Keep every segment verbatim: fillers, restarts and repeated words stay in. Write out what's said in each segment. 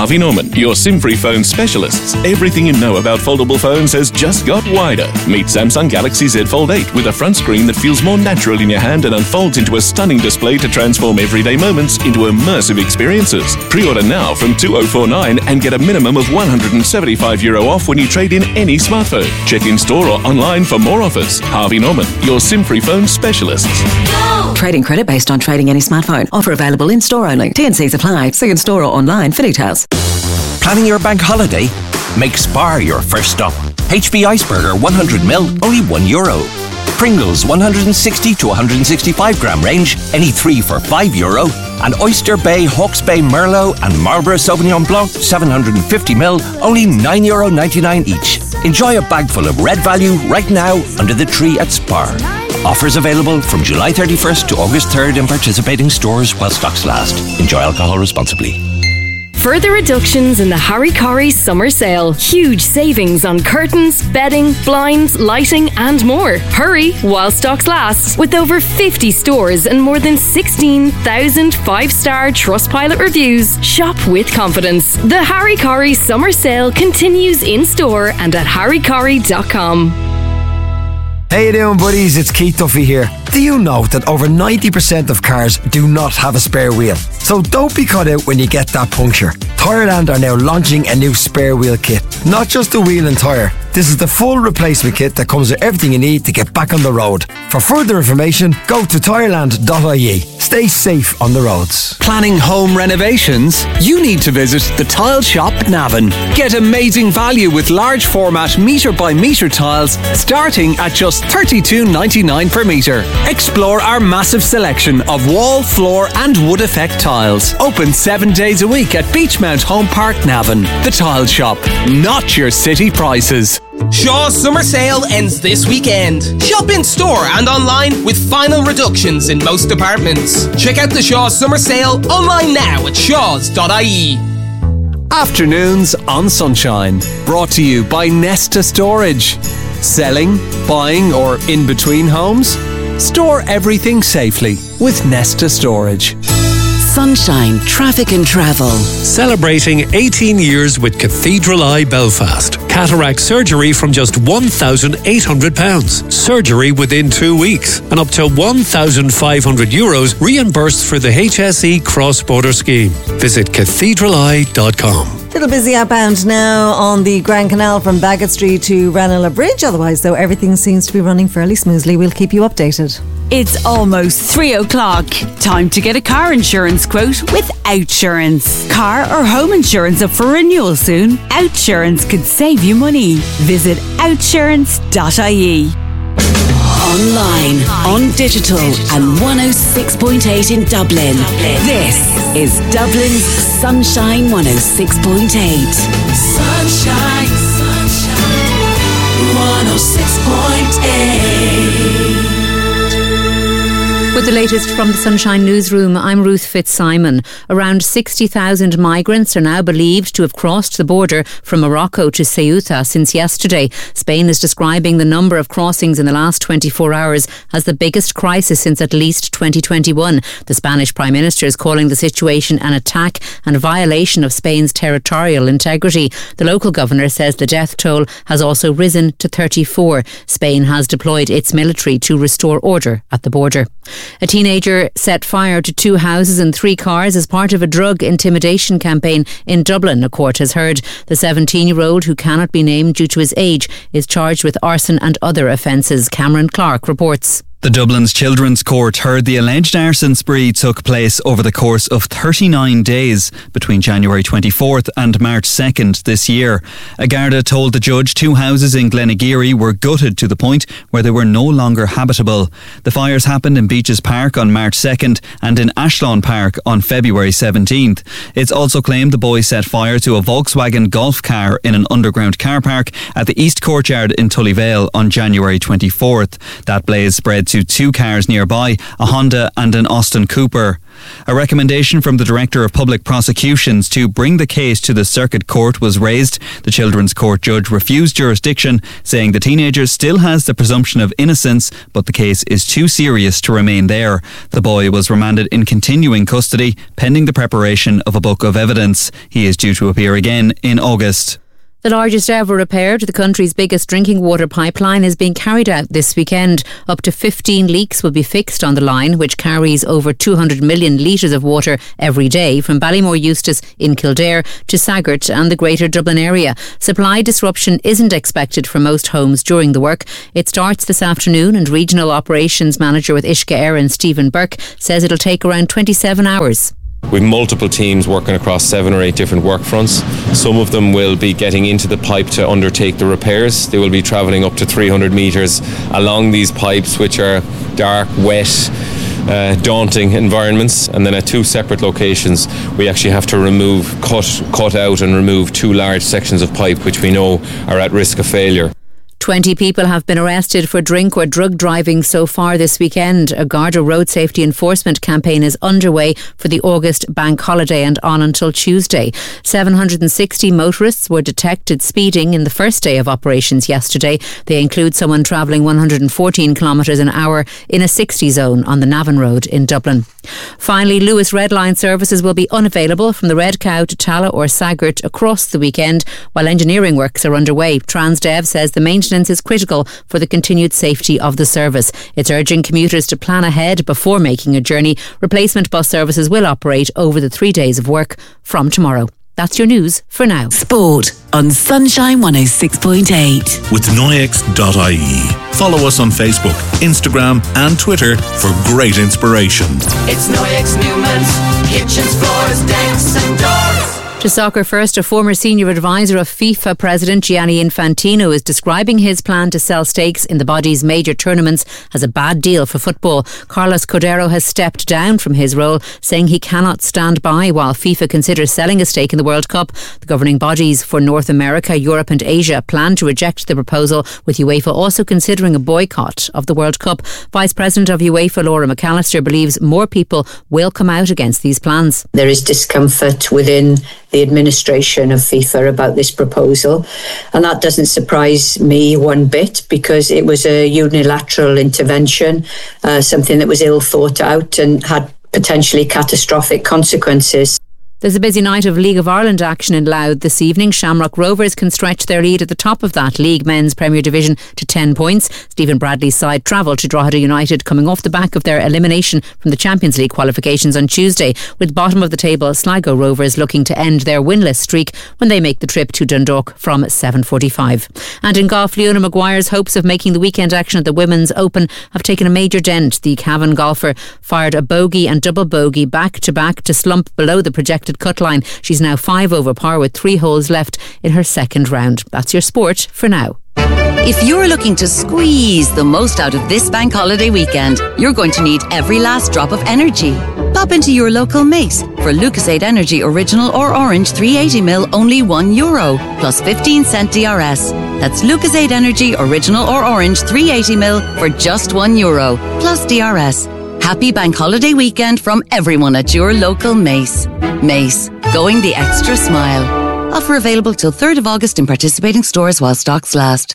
Harvey Norman, your SIM-free phone specialists. Everything you know about foldable phones has just got wider. Meet Samsung Galaxy Z Fold eight with a front screen that feels more natural in your hand and unfolds into a stunning display to transform everyday moments into immersive experiences. Pre-order now from two thousand forty-nine and get a minimum of one hundred seventy-five euro off when you trade in any smartphone. Check in store or online for more offers. Harvey Norman, your SIM-free phone specialists. Go! Trading credit based on trading any smartphone. Offer available in store only. T and C's apply. See in store or online for details. Planning your bank holiday? Make Spar your first stop. H B Iceberger one hundred mil, only one euro. Pringles one hundred sixty to one hundred sixty-five gram range, any three for five euro. And Oyster Bay, Hawke's Bay Merlot and Marlborough Sauvignon Blanc seven hundred fifty mil, only nine euro ninety-nine each. Enjoy a bag full of red value right now under the tree at Spar. Offers available from July thirty-first to August third in participating stores while stocks last. Enjoy alcohol responsibly. Further reductions in the Harry Corrie summer sale. Huge savings on curtains, bedding, blinds, lighting and more. Hurry while stocks last. With over fifty stores and more than sixteen thousand five-star Trustpilot reviews. Shop with confidence. The Harry Corrie summer sale continues in store and at harry corrie dot com. How you doing, buddies? It's Keith Duffy here. Do you know that over ninety percent of cars do not have a spare wheel? So don't be caught out when you get that puncture. Tyreland are now launching a new spare wheel kit. Not just a wheel and tyre. This is the full replacement kit that comes with everything you need to get back on the road. For further information, go to tyreland dot I E. Stay safe on the roads. Planning home renovations? You need to visit the Tile Shop Navan. Get amazing value with large format metre by metre tiles starting at just thirty-two ninety-nine per metre. Explore our massive selection of wall, floor and wood effect tiles. Open seven days a week at Beachmount Home Park, Navan. The Tile Shop, not your city prices. Shaw's summer sale ends this weekend. Shop in store and online with final reductions in most departments. Check out the Shaw's summer sale online now at shaws dot I E. Afternoons on Sunshine, brought to you by Nesta Storage. Selling, buying or in between homes? Store everything safely with Nesta Storage. Sunshine Traffic and Travel. Celebrating eighteen years with Cathedral Eye Belfast. Cataract surgery from just one thousand eight hundred pounds. Surgery within two weeks. And up to one thousand five hundred euros reimbursed for the H S E cross-border scheme. Visit cathedral eye dot com. Little busy outbound now on the Grand Canal from Bagot Street to Ranelagh Bridge. Otherwise, though, everything seems to be running fairly smoothly. We'll keep you updated. It's almost three o'clock. Time to get a car insurance quote with Outsurance. Car or home insurance up for renewal soon? Outsurance could save you money. Visit outsurance dot I E. Online, on digital and one oh six point eight in Dublin. This is Dublin's Sunshine one oh six point eight. Sunshine, sunshine, one oh six point eight. With the latest from the Sunshine Newsroom, I'm Ruth Fitzsimon. Around sixty thousand migrants are now believed to have crossed the border from Morocco to Ceuta since yesterday. Spain is describing the number of crossings in the last twenty-four hours as the biggest crisis since at least twenty twenty-one. The Spanish Prime Minister is calling the situation an attack and violation of Spain's territorial integrity. The local governor says the death toll has also risen to thirty-four. Spain has deployed its military to restore order at the border. A teenager set fire to two houses and three cars as part of a drug intimidation campaign in Dublin, a court has heard. The seventeen-year-old, who cannot be named due to his age, is charged with arson and other offences. Cameron Clark reports. The Dublin's Children's Court heard the alleged arson spree took place over the course of thirty-nine days between January twenty-fourth and March second this year. A Garda told the judge two houses in Glenageary were gutted to the point where they were no longer habitable. The fires happened in Beaches Park on March second and in Ashlawn Park on February seventeenth. It's also claimed the boy set fire to a Volkswagen Golf car in an underground car park at the East Courtyard in Tullyvale on January twenty-fourth. That blaze spread to two cars nearby, a Honda and an Austin Cooper. A recommendation from the Director of Public Prosecutions to bring the case to the Circuit Court was raised. The Children's Court judge refused jurisdiction, saying the teenager still has the presumption of innocence, but the case is too serious to remain there. The boy was remanded in continuing custody, pending the preparation of a book of evidence. He is due to appear again in August. The largest ever repair to the country's biggest drinking water pipeline is being carried out this weekend. Up to fifteen leaks will be fixed on the line, which carries over two hundred million litres of water every day from Ballymore Eustace in Kildare to Saggart and the Greater Dublin area. Supply disruption isn't expected for most homes during the work. It starts this afternoon, and Regional Operations Manager with Uisce Éireann, Stephen Burke, says it'll take around twenty-seven hours. We've multiple teams working across seven or eight different work fronts. Some of them will be getting into the pipe to undertake the repairs. They will be travelling up to three hundred metres along these pipes, which are dark, wet, uh, daunting environments. And then at two separate locations, we actually have to remove, cut, cut out and remove two large sections of pipe which we know are at risk of failure. twenty people have been arrested for drink or drug driving so far this weekend. A Garda road safety enforcement campaign is underway for the August bank holiday and on until Tuesday. seven hundred sixty motorists were detected speeding in the first day of operations yesterday. They include someone travelling one hundred fourteen kilometres an hour in a sixty zone on the Navan Road in Dublin. Finally, Lewis Red Line services will be unavailable from the Red Cow to Talla or Saggart across the weekend while engineering works are underway. Transdev says the maintenance is critical for the continued safety of the service. It's urging commuters to plan ahead before making a journey. Replacement bus services will operate over the three days of work from tomorrow. That's your news for now. Sport on Sunshine one oh six point eight. With Noyex dot I E. Follow us on Facebook, Instagram and Twitter for great inspiration. It's Noyex Newman's kitchens, floors, decks and doors. To soccer first, a former senior advisor of FIFA President Gianni Infantino is describing his plan to sell stakes in the body's major tournaments as a bad deal for football. Carlos Cordero has stepped down from his role, saying he cannot stand by while FIFA considers selling a stake in the World Cup. The governing bodies for North America, Europe and Asia plan to reject the proposal, with UEFA also considering a boycott of the World Cup. Vice President of UEFA, Laura McAllister, believes more people will come out against these plans. There is discomfort within the administration of FIFA about this proposal, and that doesn't surprise me one bit because it was a unilateral intervention, uh, something that was ill thought out and had potentially catastrophic consequences. There's a busy night of League of Ireland action in Louth this evening. Shamrock Rovers can stretch their lead at the top of that League Men's Premier Division to ten points. Stephen Bradley's side travel to Drogheda United coming off the back of their elimination from the Champions League qualifications on Tuesday, with bottom of the table Sligo Rovers looking to end their winless streak when they make the trip to Dundalk from seven forty-five. And in golf, Leona Maguire's hopes of making the weekend action at the Women's Open have taken a major dent. The Cavan golfer fired a bogey and double bogey back to back to slump below the projected cut line. She's now five over par with three holes left in her second round. That's your sport for now. If you're looking to squeeze the most out of this bank holiday weekend, you're going to need every last drop of energy. Pop into your local Mace for Lucasade Energy Original or Orange three hundred eighty milliliters, only one euro, plus fifteen cent D R S. That's Lucasade Energy Original or Orange three hundred eighty milliliters for just one euro, plus D R S. Happy bank holiday weekend from everyone at your local Mace. Mace, going the extra smile. Offer available till third of August in participating stores while stocks last.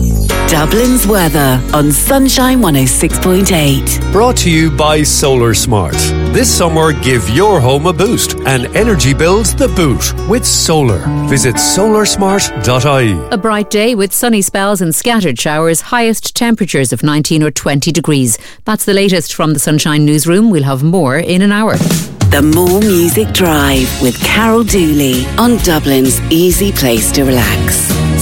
Dublin's weather on Sunshine one oh six point eight. Brought to you by Solar Smart. This summer, give your home a boost and energy bills the boot with solar. Visit solar smart dot I E. A bright day with sunny spells and scattered showers, highest temperatures of nineteen or twenty degrees. That's the latest from the Sunshine Newsroom. We'll have more in an hour. The More Music Drive with Carol Dooley on Dublin's easy place to relax.